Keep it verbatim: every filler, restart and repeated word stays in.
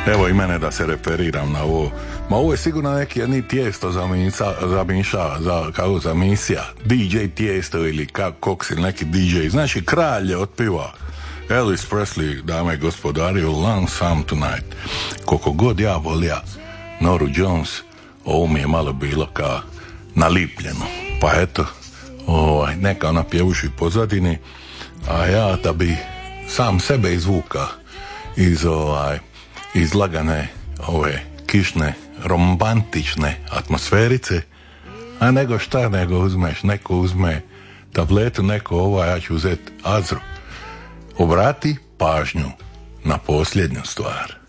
Evo i mene da se referiram na ovo. Ma ovo je sigurno neki jedni Tijesto za misa, za miša, za, kako za misija. D J Tijesto ili Cox ili neki D J. Znači kralj je otpiva. Elvis Presley, dame i gospodari, Long Some Tonight. Koliko god ja volija Noru Jones, ovo mi je malo bilo kao nalipljeno. Pa eto, ovaj, neka ona pjevuši pozadini, a ja da bi sam sebe izvuka iz ovaj iz lagane ove kišne romantične atmosferice, a nego šta nego uzmeš, neko uzme tabletu, neko ovo, ja ću uzeti Azru. Obrati pažnju na posljednju stvar.